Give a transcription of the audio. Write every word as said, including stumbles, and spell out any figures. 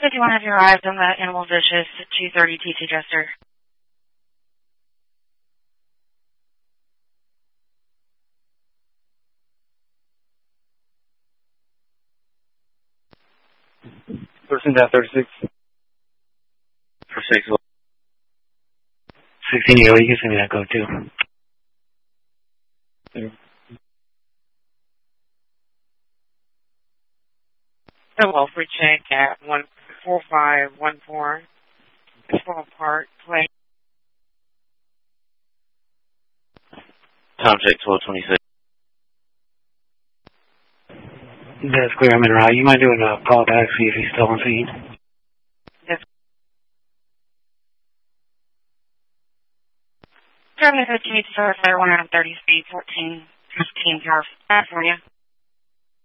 fifty-one has arrived on the Animal Vicious two thirty T T Jester. Person down thirty-six. For six. sixteen, you can send me that code too. Yeah. The Wolford check at one four five one four. Fall apart, play. Tom check twelve twenty-six. That's clear, I'm in route. You mind doing a call back, see if he's still on scene? Yes. Terminal fifteen, Star Fire one hundred thirty speed, fourteen fifteen, California.